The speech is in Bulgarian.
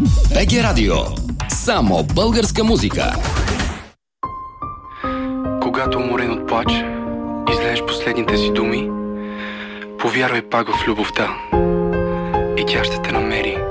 БГ Радио. Само българска музика. Когато уморен от плач, излееш последните си думи, повярвай пак в любовта и тя ще те намери.